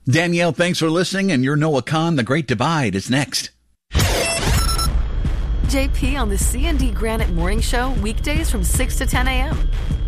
Danielle, thanks for listening, and your Noah Khan, The Great Divide, is next. JP on the C&D Granite Morning Show, weekdays from 6 to 10 a.m.